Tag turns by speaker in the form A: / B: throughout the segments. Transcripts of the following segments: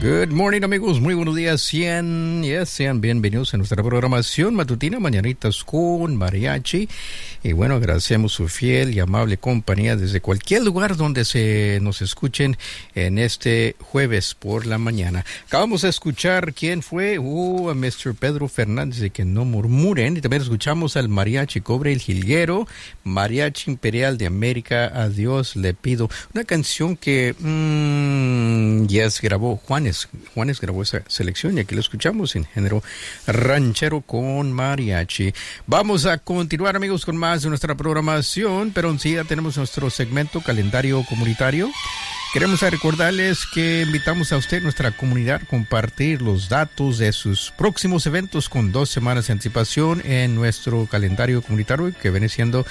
A: Good morning, amigos. Muy buenos días. Sean bienvenidos a nuestra programación matutina Mañanitas con Mariachi. Y bueno, agradecemos su fiel y amable compañía desde cualquier lugar donde se nos escuchen en este jueves por la mañana. Acabamos de escuchar quién fue, a Mr. Pedro Fernández, de que no murmuren. Y también escuchamos al Mariachi Cobre el Jilguero, Mariachi Imperial de América, a Dios le pido. Una canción que grabó Juanes grabó esa selección y aquí lo escuchamos en género ranchero con mariachi. Vamos a continuar, amigos, con más de nuestra programación, pero enseguida tenemos nuestro segmento calendario comunitario. Queremos recordarles que invitamos a usted, nuestra comunidad, a compartir los datos de sus próximos eventos con 2 semanas de anticipación en nuestro calendario comunitario, que viene siendo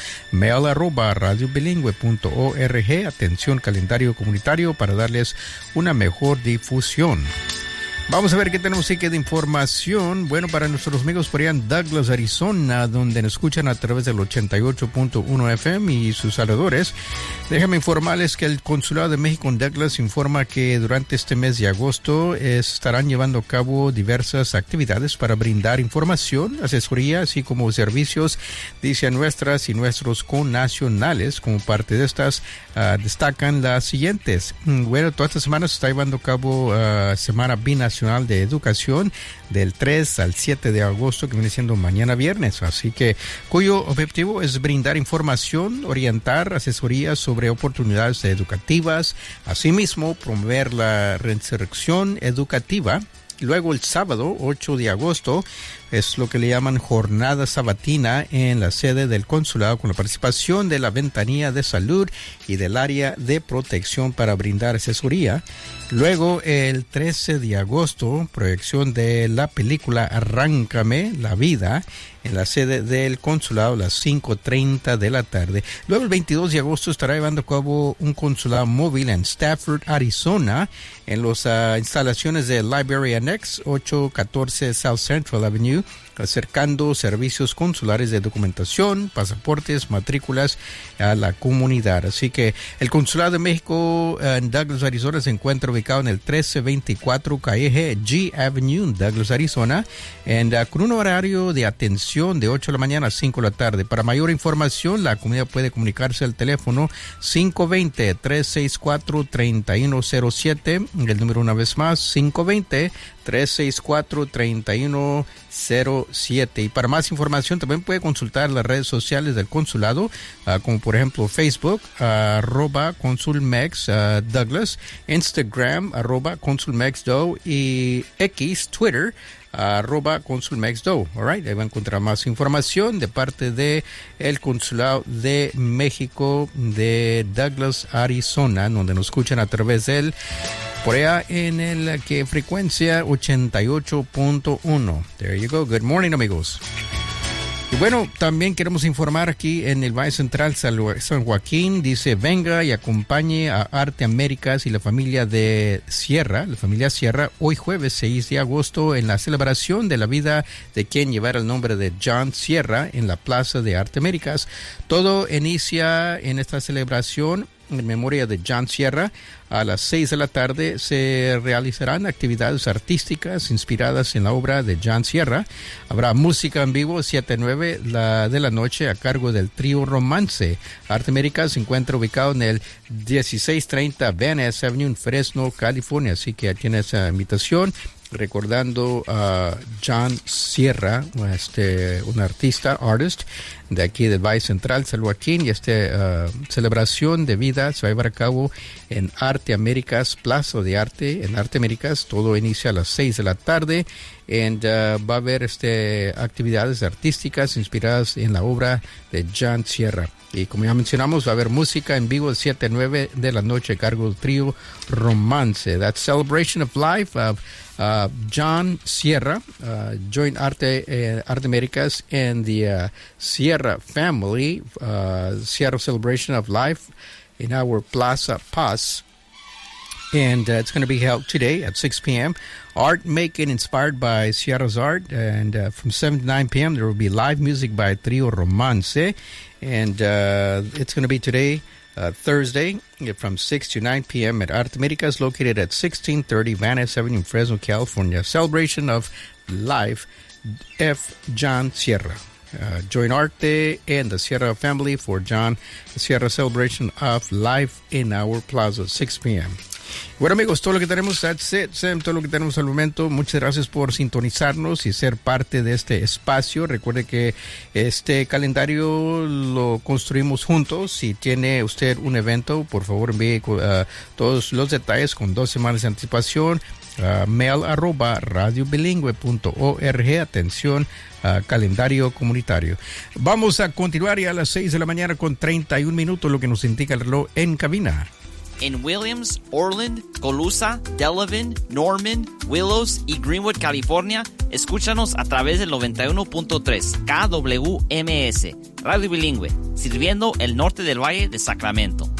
A: mail@radiobilingüe.org. Atención, calendario comunitario, para darles una mejor difusión. Vamos a ver qué tenemos aquí de información. Bueno, para nuestros amigos por allá en Douglas, Arizona, donde nos escuchan a través del 88.1 FM y sus alrededores, déjame informarles que el Consulado de México en Douglas informa que durante este mes de agosto estarán llevando a cabo diversas actividades para brindar información, asesoría, así como servicios, dice, a nuestras y nuestros connacionales. Como parte de estas, destacan las siguientes. Bueno, toda esta semana se está llevando a cabo Semana Binacional de Educación del 3 al 7 de agosto, que viene siendo mañana viernes, así que cuyo objetivo es brindar información, orientar, asesorías sobre oportunidades educativas, asimismo promover la reinserción educativa. Luego el sábado 8 de agosto es lo que le llaman jornada sabatina en la sede del consulado, con la participación de la Ventanilla de Salud y del área de protección para brindar asesoría. Luego el 13 de agosto, proyección de la película Arráncame la Vida en la sede del consulado a las 5:30 de la tarde. Luego el 22 de agosto estará llevando a cabo un consulado móvil en Stafford, Arizona, en las instalaciones de Library Annex 814 South Central Avenue, acercando servicios consulares de documentación, pasaportes, matrículas a la comunidad. Así que el Consulado de México en Douglas, Arizona, se encuentra ubicado en el 1324 Calle G Avenue, en Douglas, Arizona, con un horario de atención de 8 de la mañana a 5 de la tarde. Para mayor información, la comunidad puede comunicarse al teléfono 520-364-3107. El número, una vez más, 520-364-3107. Y para más información también puede consultar las redes sociales del consulado, como por ejemplo Facebook, @ConsulMex Douglas, Instagram, @ConsulMexDo, y X, Twitter, @ConsulMexDo. Alright, ahí va a encontrar más información de parte de el Consulado de México de Douglas, Arizona, donde nos escuchan a través del por allá en el que frecuencia 88.1. There you go. Good morning, amigos. Y bueno, también queremos informar aquí en el Valle Central San Joaquín, dice, venga y acompañe a Arte Américas y la familia Sierra, hoy jueves 6 de agosto, en la celebración de la vida de quien llevará el nombre de John Sierra en la Plaza de Arte Américas. Todo inicia en esta celebración en memoria de John Sierra. A las 6 de la tarde se realizarán actividades artísticas inspiradas en la obra de John Sierra. Habrá música en vivo 7 a 9 de la noche a cargo del trío Romance. Arte Américas se encuentra ubicado en el 1630 Van Ness Avenue en Fresno, California. Así que tiene esa invitación. Recordando a John Sierra, un artist de aquí del Valle Central, San Joaquín, y celebración de vida se va a llevar a cabo en Arte Américas, Plaza de Arte, en Arte Américas. Todo inicia a las 6 de la tarde, y va a haber actividades artísticas inspiradas en la obra de John Sierra. Y como ya mencionamos, va a haber música en vivo de 7 a 9 de la noche a cargo del trío Romance. That's Celebration of Life of John Sierra, joined Arte Américas and the Sierra family, Sierra Celebration of Life in our Plaza Paz. And it's going to be held today at 6 p.m. Art making inspired by Sierra's art. And from 7 to 9 p.m. there will be live music by Trio Romance. And it's going to be today, Thursday, from 6 to 9 p.m. at Arte Americas, located at 1630 Van Ness Avenue in Fresno, California. Celebration of Life, F. John Sierra. Join Arte and the Sierra family for John Sierra celebration of life in our plaza, 6 p.m. Bueno, amigos, todo lo que tenemos, that's it, Sam, todo lo que tenemos al momento. Muchas gracias por sintonizarnos y ser parte de este espacio. Recuerde que este calendario lo construimos juntos. Si tiene usted un evento, por favor envíe todos los detalles con 2 semanas de anticipación. mail@radiobilingüe.org. Atención, calendario comunitario. Vamos a continuar ya a las 6 de la mañana con 31 minutos, lo que nos indica el reloj en cabina.
B: En Williams, Orland, Colusa, Delavan, Norman, Willows y Greenwood, California, escúchanos a través del 91.3 KWMS, Radio Bilingüe, sirviendo el norte del Valle de Sacramento.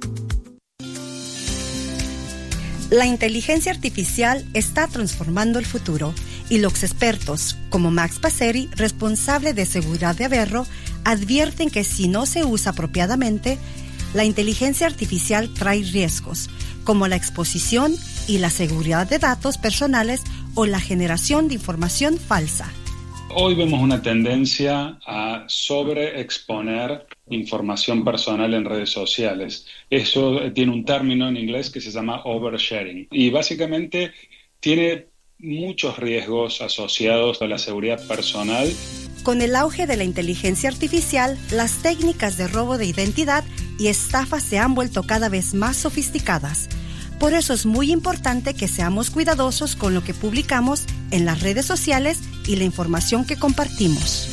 C: La inteligencia artificial está transformando el futuro y los expertos, como Max Passeri, responsable de seguridad de Averro, advierten que si no se usa apropiadamente, la inteligencia artificial trae riesgos, como la exposición y la seguridad de datos personales o la generación de información falsa.
D: Hoy vemos una tendencia a sobreexponer información personal en redes sociales. Eso tiene un término en inglés que se llama oversharing y básicamente tiene muchos riesgos asociados a la seguridad personal.
C: Con el auge de la inteligencia artificial, las técnicas de robo de identidad y estafas se han vuelto cada vez más sofisticadas. Por eso es muy importante que seamos cuidadosos con lo que publicamos en las redes sociales y la información que compartimos.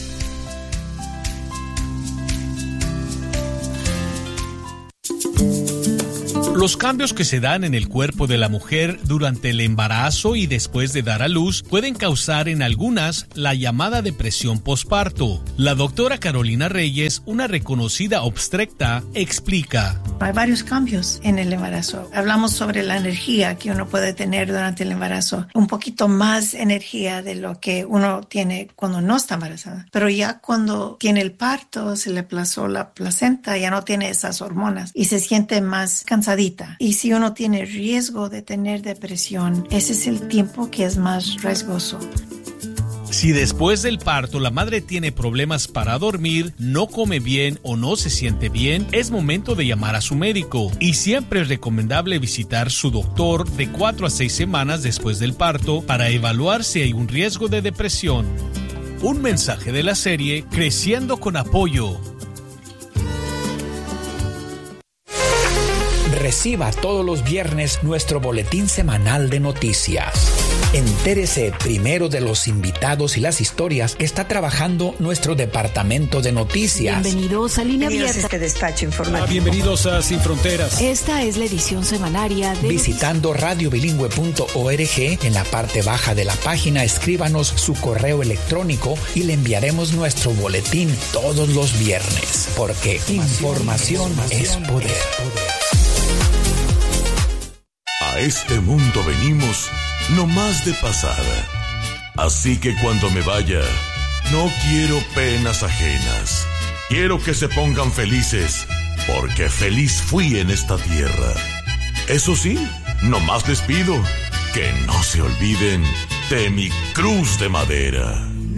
E: Los cambios que se dan en el cuerpo de la mujer durante el embarazo y después de dar a luz pueden causar en algunas la llamada depresión posparto. La doctora Carolina Reyes, una reconocida obstetra, explica.
F: Hay varios cambios en el embarazo. Hablamos sobre la energía que uno puede tener durante el embarazo, un poquito más energía de lo que uno tiene cuando no está embarazada. Pero ya cuando tiene el parto, se le aplazó la placenta, ya no tiene esas hormonas y se siente más cansadita. Y si uno tiene riesgo de tener depresión, ese es el tiempo que es más riesgoso.
E: Si después del parto la madre tiene problemas para dormir, no come bien o no se siente bien, es momento de llamar a su médico. Y siempre es recomendable visitar su doctor de 4 a 6 semanas después del parto para evaluar si hay un riesgo de depresión. Un mensaje de la serie Creciendo con Apoyo.
G: Reciba todos los viernes nuestro boletín semanal de noticias. Entérese primero de los invitados y las historias que está trabajando nuestro departamento de noticias.
H: Bienvenidos a Línea Abierta.
I: Este despacho informativo.
E: Bienvenidos a Sin Fronteras.
H: Esta es la edición semanaria de...
G: Visitando radiobilingüe.org, en la parte baja de la página, escríbanos su correo electrónico y le enviaremos nuestro boletín todos los viernes, porque información es poder.
J: A este mundo venimos no más de pasada. Así que cuando me vaya, no quiero penas ajenas. Quiero que se pongan felices, porque feliz fui en esta tierra. Eso sí, no más les pido que no se olviden de mi cruz de madera.